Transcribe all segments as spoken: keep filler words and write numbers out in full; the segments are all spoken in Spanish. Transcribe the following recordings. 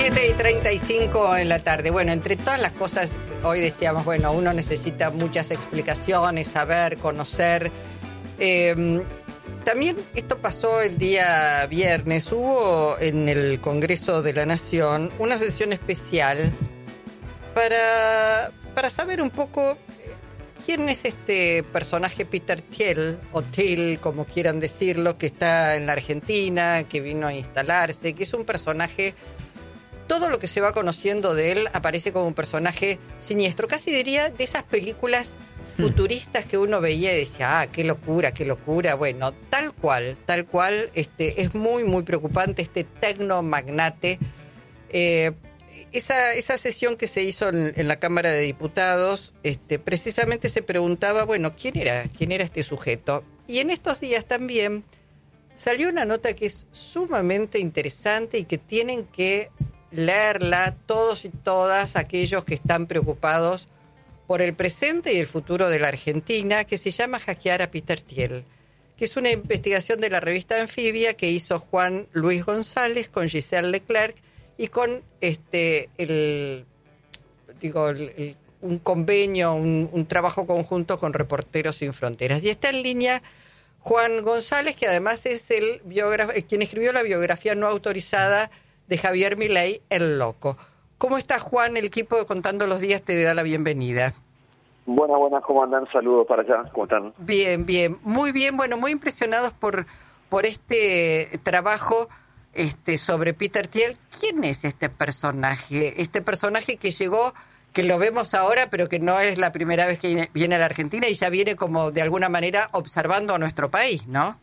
siete y treinta y cinco en la tarde. Bueno, entre todas las cosas, hoy decíamos, bueno, uno necesita muchas explicaciones, saber, conocer. Eh, también esto pasó el día viernes. Hubo en el Congreso de la Nación una sesión especial para, para saber un poco quién es este personaje Peter Thiel, o Thiel, como quieran decirlo, que está en la Argentina, que vino a instalarse, que es un personaje... Todo lo que se va conociendo de él aparece como un personaje siniestro, casi diría de esas películas futuristas que uno veía y decía, ah, qué locura, qué locura. Bueno, tal cual, tal cual, este, es muy, muy preocupante este tecnomagnate. Eh, esa, esa sesión que se hizo en, en la Cámara de Diputados, este, precisamente se preguntaba, bueno, ¿quién era? ¿Quién era este sujeto? Y en estos días también salió una nota que es sumamente interesante y que tienen que leerla todos y todas aquellos que están preocupados por el presente y el futuro de la Argentina, que se llama Hackear a Peter Thiel, que es una investigación de la revista Anfibia que hizo Juan Luis González con Giselle Leclerc y con este el digo el, el, un convenio, un, un trabajo conjunto con Reporteros Sin Fronteras. Y está en línea Juan González, que además es el biógrafo, quien escribió la biografía no autorizada de Javier Milei, el loco. ¿Cómo está, Juan? El equipo de Contando los Días te da la bienvenida. Buenas, buenas, ¿cómo andan? Saludos para allá, ¿cómo están? Bien, bien, muy bien, bueno, muy impresionados por, por este trabajo este, sobre Peter Thiel. ¿Quién es este personaje? Este personaje que llegó, que lo vemos ahora, pero que no es la primera vez que viene a la Argentina y ya viene como de alguna manera observando a nuestro país, ¿no?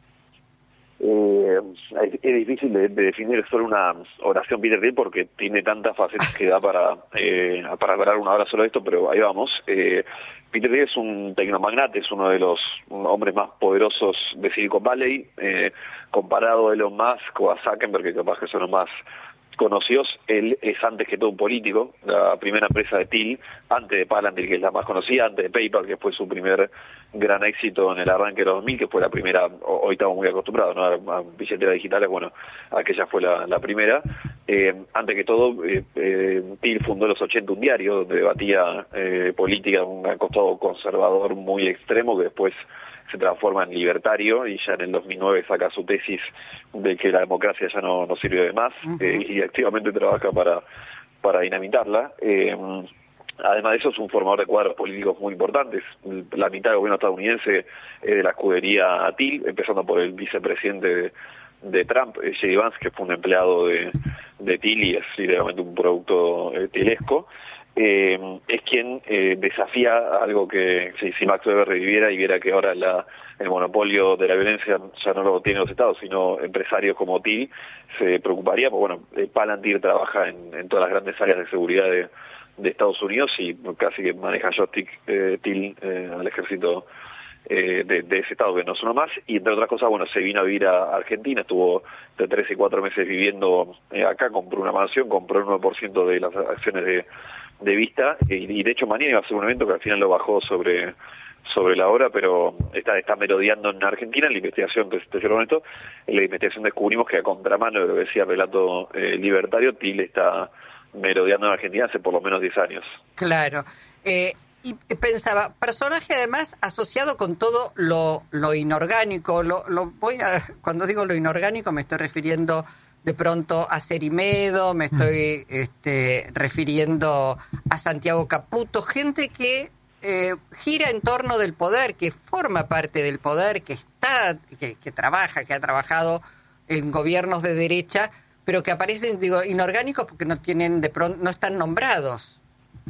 Eh, es, es difícil de, de definir solo una oración Peter Thiel porque tiene tantas facetas que da para eh, para hablar una hora solo de esto, pero ahí vamos. Eh, Peter Thiel es un tecnomagnate, es uno de los hombres más poderosos de Silicon Valley, eh, comparado a Elon Musk o a Zuckerberg, que capaz que son los más conocidos. Él es antes que todo un político. La primera empresa de Thiel, antes de Palantir, que es la más conocida, antes de PayPal, que fue su primer gran éxito en el arranque de los dos mil, que fue la primera, hoy estamos muy acostumbrados, ¿no?, a, a billeteras digitales, bueno, aquella fue la, la primera. Eh, antes que todo, eh, eh, Thiel fundó los ochenta, un diario donde debatía eh, política, un costado conservador muy extremo, que después se transforma en libertario, y ya en el dos mil nueve saca su tesis de que la democracia ya no, no sirve de más, uh-huh. eh, y activamente trabaja para, para dinamitarla. Eh, además de eso, es un formador de cuadros políticos muy importantes. La mitad del gobierno estadounidense es de la escudería Thiel, empezando por el vicepresidente de, de Trump, J D Vance, que fue un empleado de, de Thiel y es literalmente un producto eh, thielesco. Eh, es quien eh, desafía algo que si, si Max Weber reviviera y viera que ahora la, el monopolio de la violencia ya no lo tienen los estados, sino empresarios como Thiel, se preocuparía, porque bueno, eh, Palantir trabaja en, en todas las grandes áreas de seguridad de, de Estados Unidos y casi que maneja joystick eh, Thiel eh, al ejército eh, de, de ese estado, que no es uno más, y entre otras cosas, bueno, se vino a vivir a Argentina, estuvo de tres y cuatro meses viviendo eh, acá, compró una mansión, compró el nueve por ciento de las acciones de de Vista, y, y de hecho mañana iba a ser un evento que al final lo bajó sobre sobre la hora, pero está está merodeando en Argentina. En la investigación, te, te cierro esto, en la investigación descubrimos que a contramano de lo que decía el relato eh, libertario, Thiel está merodeando en Argentina hace por lo menos diez años. Claro, eh, y pensaba, personaje además asociado con todo lo, lo inorgánico, lo, lo voy a, cuando digo lo inorgánico me estoy refiriendo de pronto a Cerimedo, me estoy este, refiriendo a Santiago Caputo, gente que eh, gira en torno del poder, que forma parte del poder, que está, que, que trabaja, que ha trabajado en gobiernos de derecha, pero que aparecen, digo, inorgánicos porque no tienen, de pronto, no están nombrados.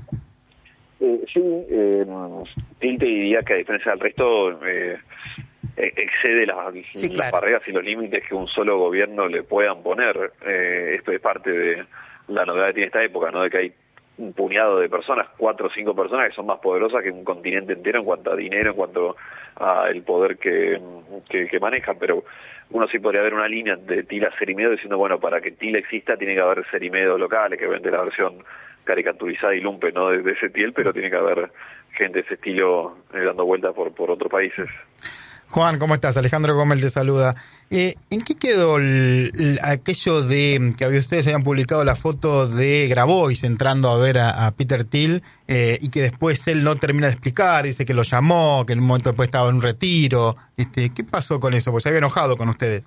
Eh, sí, eh, Thiel te diría que a diferencia del resto, eh, excede las, sí, las claro. barreras y los límites que un solo gobierno le puedan poner. Eh, esto es parte de la novedad que tiene esta época, ¿no?, de que hay un puñado de personas, cuatro o cinco personas que son más poderosas que un continente entero en cuanto a dinero, en cuanto a el poder que, que, que manejan, pero uno sí podría ver una línea de Thiel a Cerimedo diciendo, bueno, para que Thiel exista tiene que haber Cerimedos locales, que vende la versión caricaturizada y lumpe, ¿no?, de, de ese Thiel, pero tiene que haber gente de ese estilo eh, dando vueltas por, por otros países. Juan, ¿cómo estás? Alejandro Gómez te saluda. Eh, ¿En qué quedó el, el, aquello de que ustedes habían publicado la foto de Grabois entrando a ver a, a Peter Thiel eh, y que después él no termina de explicar, dice que lo llamó, que en un momento después estaba en un retiro? Este, ¿qué pasó con eso? Pues se había enojado con ustedes.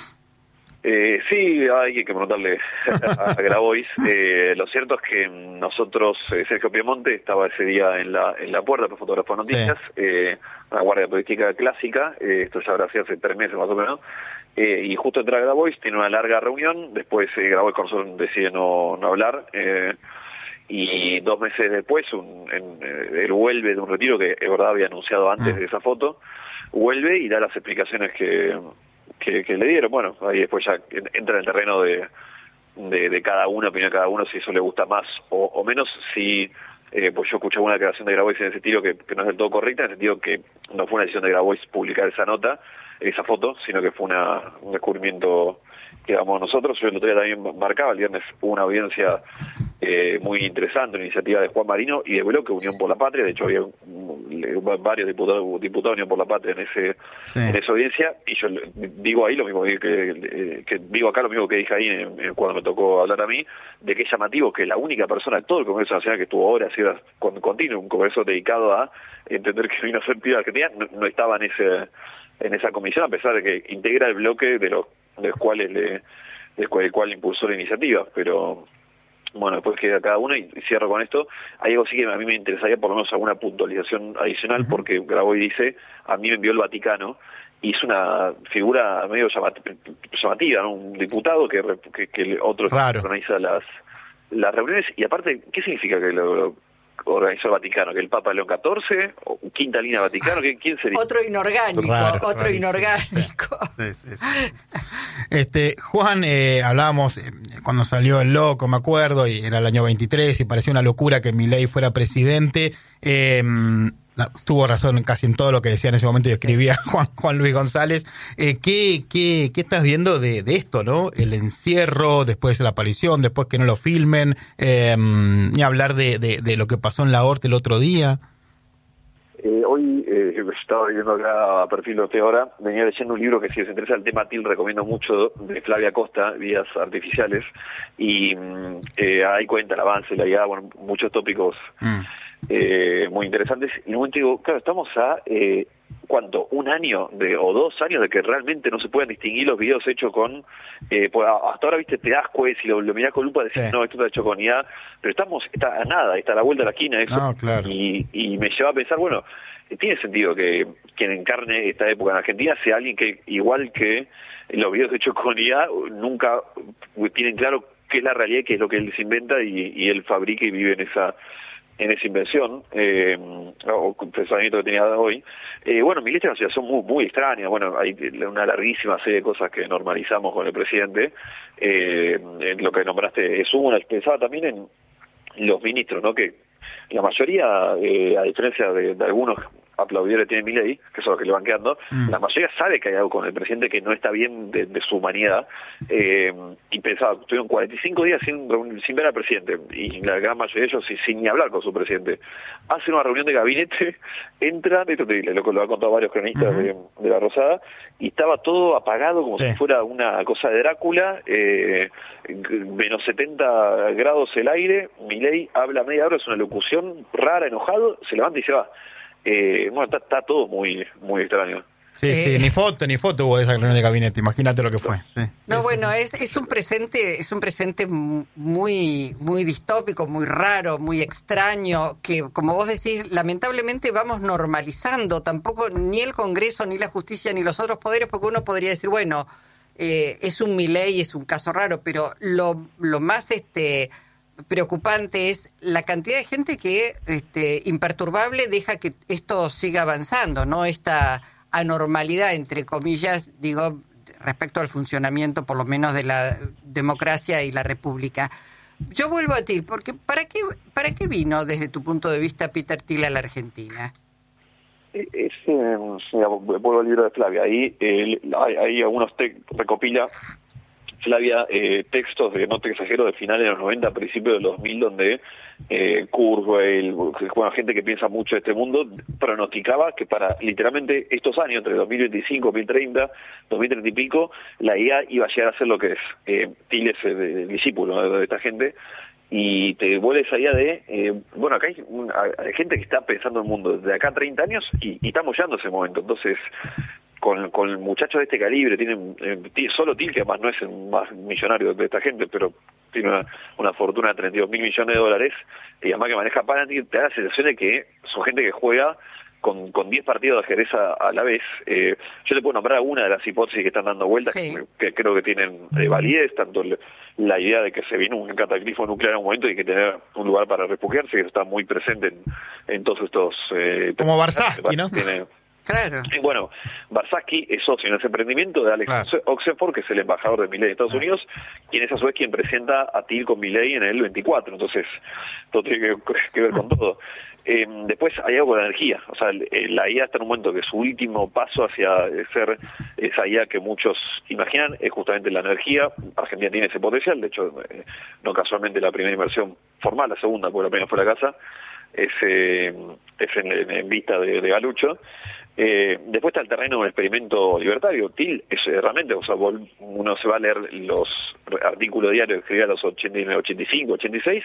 Eh, sí, hay que preguntarle a, a Grabois. Eh, lo cierto es que nosotros, eh, Sergio Piemonte estaba ese día en la en la puerta, por fotógrafo de noticias, sí. eh, una guardia turística clásica, eh, esto ya habrá sido hace tres meses más o menos, eh, y justo entra Grabois, tiene una larga reunión, después eh, Grabois con nosotros decide no, no hablar, eh, y dos meses después un, en, eh, él vuelve de un retiro que es verdad había anunciado antes mm. de esa foto, vuelve y da las explicaciones que... Que, que le dieron. Bueno, ahí después ya entra en el terreno de, de, de cada uno, opinión de cada uno, si eso le gusta más o, o menos, si eh, pues yo escuché una declaración de Grabois en ese sentido que, que no es del todo correcta, en el sentido que no fue una decisión de Grabois publicar esa nota, esa foto, sino que fue una, un descubrimiento que damos nosotros. Yo el otro día también marcaba, el viernes hubo una audiencia eh, muy interesante, una iniciativa de Juan Marino y de Bloque Unión por la Patria. De hecho había varios diputados diputados de Unión por la Patria en ese sí. en esa audiencia, y yo digo ahí lo mismo que, que, que digo acá lo mismo que dije ahí en, en, cuando me tocó hablar a mí, de que es llamativo que la única persona de todo el Congreso Nacional que estuvo horas y horas con, continuo, un congreso dedicado a entender que vino a ser piba Argentina, no, no estaba en ese en esa comisión, a pesar de que integra el bloque de los de los cuales le del cual, el cual impulsó la iniciativa. Pero bueno, después queda cada uno, y cierro con esto. Hay algo sí que a mí me interesaría, por lo menos alguna puntualización adicional, uh-huh. porque Grabois dice, a mí me envió el Vaticano, y es una figura medio llamativa, ¿no? Un diputado que, que, que otro claro. organiza las las reuniones, y aparte, ¿qué significa que lo, lo organizó el Vaticano? ¿Que el Papa León catorce? ¿O quinta línea Vaticano? ¿Quién sería? Otro inorgánico, raro, otro raro, inorgánico. Sí, sí, sí. Este, Juan, eh, hablábamos eh, cuando salió El Loco, me acuerdo, y era el año veintitrés, y parecía una locura que Milei fuera presidente. Eh, la, tuvo razón casi en todo lo que decía en ese momento y escribía Juan, Juan Luis González. Eh, ¿qué, qué, ¿Qué estás viendo de, de esto, no? El encierro, después de la aparición, después que no lo filmen, eh, ni hablar de, de, de lo que pasó en la Horta el otro día. Eh, hoy eh, estaba viendo acá a perfil de usted ahora, venía leyendo un libro que si les interesa el tema Thiel recomiendo mucho, de Flavia Costa, Vidas Artificiales, y eh, ahí cuenta el avance, la idea, bueno, muchos tópicos mm. eh, muy interesantes. Y en un momento digo, claro, estamos a, eh, ¿cuánto? Un año de o dos años de que realmente no se puedan distinguir los videos hechos con, eh, pues hasta ahora, viste, te das cuenta, si lo, lo mirás con lupa, decís, sí. no, esto está hecho con I A, pero estamos, está a nada, está a la vuelta de la esquina eso, no, claro. y, y me lleva a pensar, bueno, tiene sentido que quien encarne esta época en Argentina sea alguien que, igual que los videos hechos con I A, nunca tienen claro qué es la realidad y qué es lo que él se inventa, y, y él fabrica y vive en esa en esa invención, eh, o pensamiento que tenía hoy. Eh, bueno, Milei está en una situación muy, muy extraña. Bueno, hay una larguísima serie de cosas que normalizamos con el presidente. Eh, en lo que nombraste es una. Pensaba también en los ministros, ¿no? Que la mayoría, eh, a diferencia de, de algunos aplaudidores tiene Milei, que son los que le van quedando, mm. la mayoría sabe que hay algo con el presidente que no está bien de, de su humanidad, eh, y pensaba, estuvieron cuarenta y cinco días sin, sin ver al presidente, y la gran mayoría de ellos sin, sin ni hablar con su presidente. Hacen una reunión de gabinete, entran, esto te, lo, lo han contado varios cronistas uh-huh. de, de La Rosada, y estaba todo apagado como sí. si fuera una cosa de Drácula, eh, menos setenta grados el aire, Milei habla media hora, es una locución rara, enojado, se levanta y se va. Eh, bueno, está, está todo muy muy extraño. Sí, eh, sí, ni foto, ni foto hubo de esa reunión de gabinete, imagínate lo que fue. Sí. No, bueno, es, es un presente, es un presente muy, muy distópico, muy raro, muy extraño, que como vos decís, lamentablemente vamos normalizando. Tampoco ni el Congreso, ni la justicia, ni los otros poderes, porque uno podría decir, bueno, eh, es un Milei, es un caso raro, pero lo, lo más este preocupante es la cantidad de gente que este imperturbable deja que esto siga avanzando, ¿no? Esta anormalidad, entre comillas, digo, respecto al funcionamiento por lo menos de la democracia y la república. Yo vuelvo a ti, porque ¿para qué para qué vino desde tu punto de vista Peter Thiel a la Argentina? Es, eh, vuelvo al libro de Flavia, ahí, eh, hay, hay algunos te recopila Flavia, eh, textos de, no te exagero, de finales de los noventa, principios de los dos mil, donde eh, Kurzweil, bueno, gente que piensa mucho de este mundo, pronosticaba que para literalmente estos años, entre dos mil veinticinco, dos mil treinta, dos mil treinta y pico, la I A iba a llegar a ser lo que es. Eh, Thiel es el, el discípulo de, de esta gente, y te vuelve esa idea de, eh, bueno, acá hay, una, hay gente que está pensando el mundo de acá a treinta años y, y estamos llegando a ese momento. Entonces, con, con muchachos de este calibre, tienen eh, solo Thiel, que además no es el más millonario de esta gente, pero tiene una, una fortuna de treinta y dos mil millones de dólares, y además que maneja Palantir, te da la sensación de que son gente que juega con con diez partidos de ajedrez a, a la vez. Eh, yo te puedo nombrar alguna de las hipótesis que están dando vueltas, sí. que, que creo que tienen eh, validez, tanto el, la idea de que se viene un cataclismo nuclear en un momento y hay que tener un lugar para refugiarse, que está muy presente en, en todos estos... Eh, Como Barsaski, ¿no? Tiene, Claro. Y bueno, Barsaski es socio en ese emprendimiento de Alex claro. Oxenford, que es el embajador de Milei de Estados claro. Unidos, quien es a su vez quien presenta a Thiel con Milei en el veinticuatro. Entonces, todo tiene que, que ver con todo. Eh, después hay algo de la energía. O sea, la I A está en un momento que su último paso hacia ser esa I A que muchos imaginan es justamente la energía. Argentina tiene ese potencial. De hecho, eh, no casualmente la primera inversión formal, la segunda, porque la primera fue la casa, es, eh, es en, en, en vista de, de Galucho. Eh, después está el terreno del experimento libertario. Thiel es eh, realmente, o sea, uno se va a leer los artículos diarios que escribía a los ochenta y nueve, ochenta y cinco, ochenta y seis,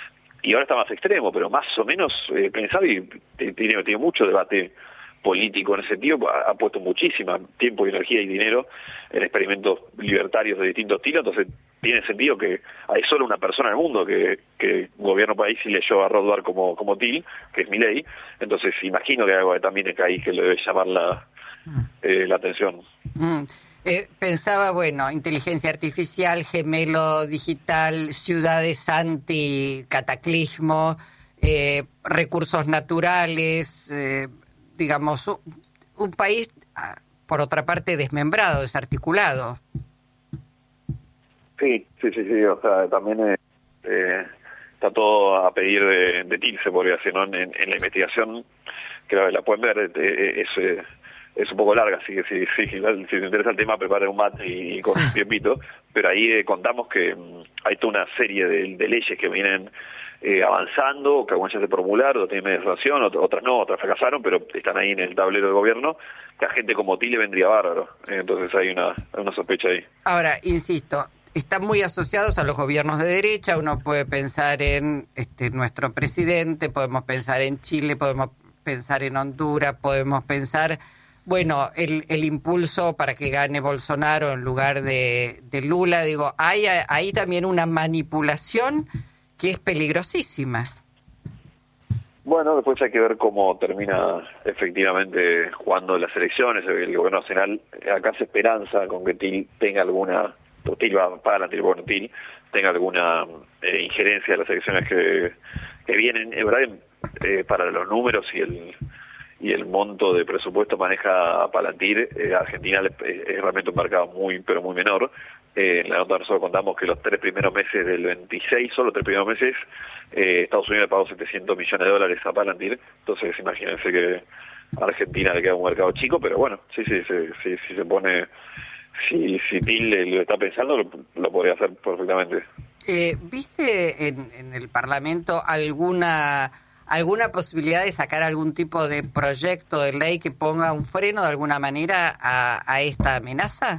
y ahora está más extremo, pero más o menos eh, pensado, y tiene, tiene mucho debate político en ese sentido. Ha, ha puesto muchísima tiempo y energía y dinero en experimentos libertarios de distintos estilos. Entonces tiene sentido que hay solo una persona en el mundo que, que gobierna un país y leyó a Rothbard como, como Thiel, que es Milei. Entonces imagino que hay algo que también es ahí que le debe llamar la, eh, la atención. Mm. Eh, pensaba, bueno, inteligencia artificial, gemelo digital, ciudades anti-cataclismo, eh, recursos naturales, eh, digamos, un, un país, por otra parte, desmembrado, desarticulado. Sí, sí, sí, sí, o sea, también eh, eh, está todo a pedir de, de Thiel, se podría decir, ¿no? En, en la investigación, que la, la pueden ver, eh, es, eh, es un poco larga, así que si, si, si te interesa el tema, prepare un mate y, y con un tiempito, pero ahí eh, contamos que um, hay toda una serie de, de leyes que vienen eh, avanzando, que algunas ya se formularon, otras tienen legislación, otras no, otras fracasaron, pero están ahí en el tablero del gobierno, que a gente como Thiel le vendría bárbaro, eh, entonces hay una, hay una sospecha ahí. Ahora, insisto, están muy asociados a los gobiernos de derecha. Uno puede pensar en este nuestro presidente, podemos pensar en Chile, podemos pensar en Honduras, podemos pensar, bueno, el, el impulso para que gane Bolsonaro en lugar de, de Lula. Digo, hay ahí también una manipulación que es peligrosísima. Bueno, después hay que ver cómo termina efectivamente jugando las elecciones. El gobierno nacional, acá se esperanza con que Thiel tenga alguna... Thiel va para bueno, Thiel tenga alguna eh, injerencia de las elecciones que, que vienen. En verdad, eh, para los números y el y el monto de presupuesto maneja Palantir, eh, Argentina es, es realmente un mercado muy, pero muy menor. Eh, en la nota nosotros contamos que los tres primeros meses del veintiséis, solo tres primeros meses, eh, Estados Unidos le pagó setecientos millones de dólares a Palantir. Entonces, imagínense que a Argentina le queda un mercado chico, pero bueno, sí, sí, sí, sí, sí se pone... Si, si Thiel lo está pensando, lo, lo podría hacer perfectamente. Eh, ¿Viste en, en el Parlamento alguna alguna posibilidad de sacar algún tipo de proyecto de ley que ponga un freno de alguna manera a, a esta amenaza?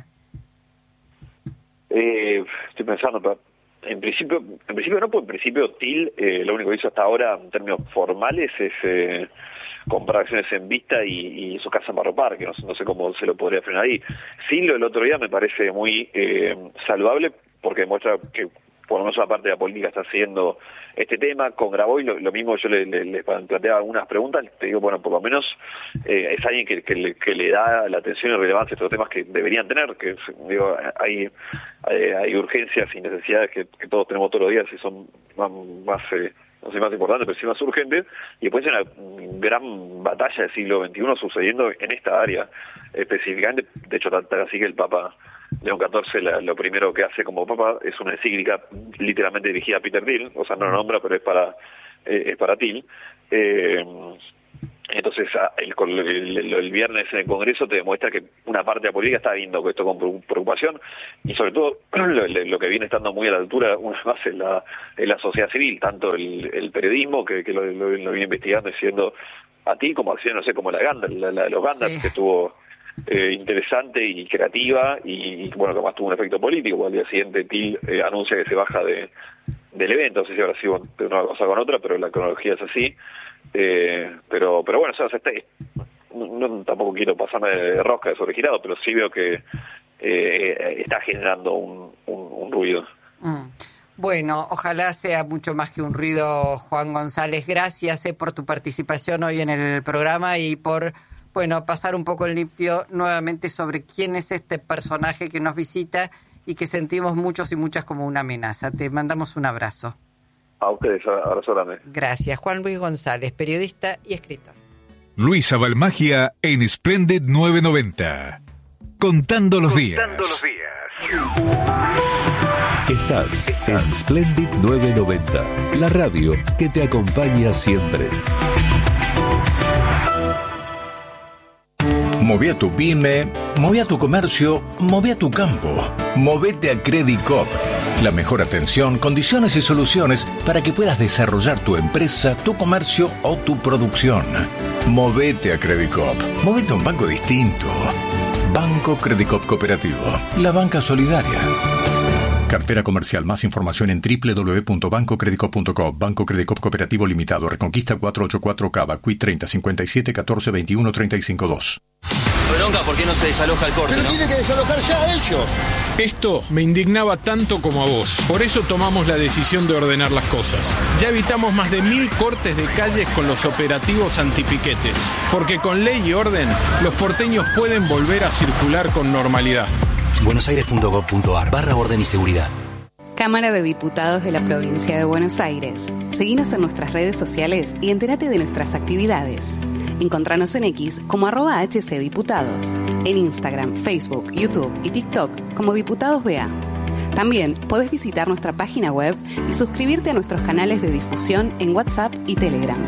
Eh, estoy pensando, pero en principio, en principio no, porque en principio Thiel eh, lo único que hizo hasta ahora en términos formales es... Eh, comprar acciones en Vista y, y su casa en Barro Parque, no, no sé cómo se lo podría frenar ahí. Sí, lo del otro día me parece muy eh, saludable, porque demuestra que por lo menos una parte de la política está haciendo este tema. Con Grabois lo, lo mismo, yo le, le, le planteaba algunas preguntas, te digo, bueno, por lo menos eh, es alguien que, que, le, que le da la atención y relevancia a estos temas que deberían tener, que digo, hay, hay, hay urgencias y necesidades que, que todos tenemos todos los días y son más... más eh, no sé, más importante, pero sí más urgente, y después hay una gran batalla del siglo veintiuno sucediendo en esta área específicamente. De hecho, tanto así que el Papa León catorce la, lo primero que hace como Papa es una encíclica literalmente dirigida a Peter Thiel, o sea, no lo nombra, pero es para eh, es para Thiel. Eh, Entonces, el, el, el viernes en el Congreso te demuestra que una parte de la política está viendo esto con preocupación y sobre todo lo, lo que viene estando muy a la altura una vez más es la, es la sociedad civil, tanto el, el periodismo que, que lo, lo, lo viene investigando y siendo a ti como acción, no sé, como la Gandalf, la, la de los Gandalf, sí. que estuvo eh, interesante y creativa y, y bueno, que además tuvo un efecto político, porque al día siguiente Til eh, anuncia que se baja de del evento, no sé si habrá sido de una cosa con otra, pero la cronología es así. Eh, pero pero bueno, o sea, está, no, no, tampoco quiero pasarme de rosca de sobregirado, pero sí veo que eh, está generando un, un, un ruido. Mm. Bueno, ojalá sea mucho más que un ruido, Juan González. Gracias eh, por tu participación hoy en el programa y por, bueno, pasar un poco en limpio nuevamente sobre quién es este personaje que nos visita y que sentimos muchos y muchas como una amenaza. Te mandamos un abrazo. A ustedes, abrazo grande. Gracias. Juan Luis González, periodista y escritor. Luisa Balmagia en Splendid novecientos noventa. Contando los días. Contando los días. Estás en Splendid novecientos noventa, la radio que te acompaña siempre. Moví a tu pyme, moví a tu comercio, moví a tu campo. Movete a Credicop. La mejor atención, condiciones y soluciones para que puedas desarrollar tu empresa, tu comercio o tu producción. Movete a Credicop. Movete a un banco distinto. Banco Credicop Cooperativo. La banca solidaria. Cartera comercial. Más información en doble u doble u doble u punto banco credicop punto com. Banco Credicop Cooperativo Limitado. Reconquista cuatrocientos ochenta y cuatro Cava. Q I treinta cincuenta y siete catorce veintiuno treinta y cinco dos. Bronca, ¿por qué no se desaloja el corte? Pero ¿no? tienen que desalojar ya ellos. Esto me indignaba tanto como a vos. Por eso tomamos la decisión de ordenar las cosas. Ya evitamos más de mil cortes de calles con los operativos antipiquetes. Porque con ley y orden, los porteños pueden volver a circular con normalidad. buenosaires punto gov punto ar barra orden y seguridad. Cámara de Diputados de la Provincia de Buenos Aires. Seguinos en nuestras redes sociales y entérate de nuestras actividades. Encontranos en X como arroba hcdiputados, en Instagram, Facebook, YouTube y TikTok como Diputados B A. También podés visitar nuestra página web y suscribirte a nuestros canales de difusión en WhatsApp y Telegram.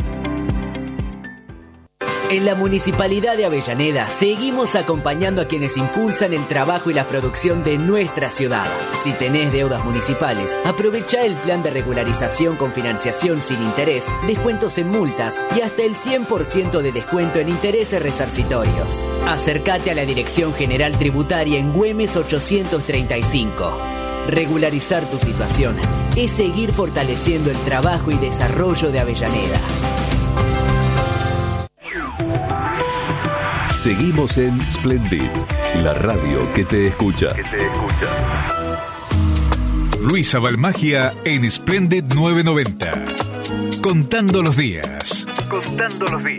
En la Municipalidad de Avellaneda seguimos acompañando a quienes impulsan el trabajo y la producción de nuestra ciudad. Si tenés deudas municipales, aprovecha el plan de regularización con financiación sin interés, descuentos en multas y hasta el cien por ciento de descuento en intereses resarcitorios. Acércate a la Dirección General Tributaria en Güemes ochocientos treinta y cinco. Regularizar tu situación es seguir fortaleciendo el trabajo y desarrollo de Avellaneda. Seguimos en Splendid, la radio que te escucha. Que te escucha. Luisa Balmagia en Splendid novecientos noventa. Contando los días. Contando los días.